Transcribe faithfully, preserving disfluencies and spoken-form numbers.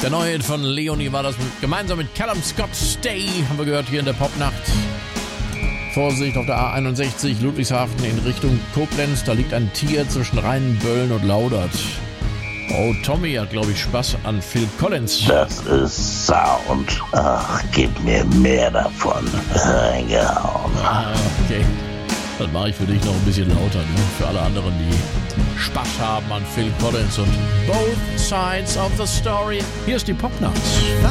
Der neue Hit von Leonie war das mit, gemeinsam mit Callum Scott. Stay haben wir gehört hier in der Popnacht. Vorsicht auf der A einundsechzig Ludwigshafen in Richtung Koblenz. Da liegt ein Tier zwischen Rheinböllen und Laudert. Oh, Tommy hat, glaube ich, Spaß an Phil Collins. Das ist Sound. Ach, gib mir mehr davon. Reingehauen. Ah, okay. Das mache ich für dich noch ein bisschen lauter, ne? Für alle anderen, die Spaß haben an Phil Collins und Both Sides of the Story. Hier ist die Popnacht.